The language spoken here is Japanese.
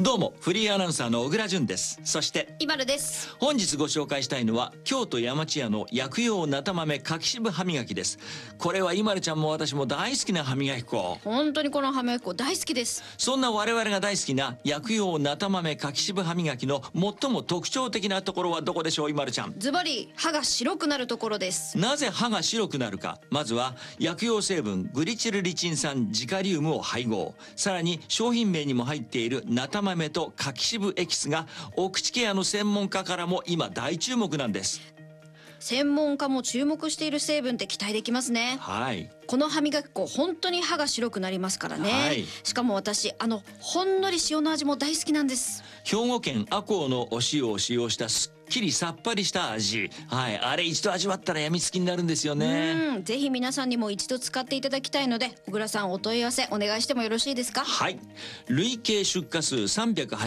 どうもフリーアナウンサーの小倉淳です。そしてイバルです。 本日ご紹介したいのは京都山千屋の薬用なた豆柿渋歯磨きです。これはイマルちゃんも私も大好きな歯磨き粉。 本当にこの歯磨き粉大好きです。 そんな我々が大好きな薬用なた豆柿渋歯磨きの最も特徴的なところはどこでしょう、イマルちゃん。 ズバリ歯が白くなるところです。 なぜ歯が白くなるか。まずは薬用成分グリチルリチン酸ジカリウムを配合、さらに商品名にも入っているなた豆と柿渋エキスがお口ケアの専門家からも今大注目なんです。 専門家も注目している成分って期待できますね。 はい。 この歯磨き粉本当に歯が白くなりますからね、 はい、 しかも私ほんのり塩の味も大好きなんです。 兵庫県赤穂のお塩を使用したすっきりさっぱりした味、はい、あれ一度味わったらやみつきになるんですよね。 ぜひ皆さんにも一度使っていただきたいので、小倉さんお問い合わせお願いしてもよろしいですか。 はい、累計出荷数380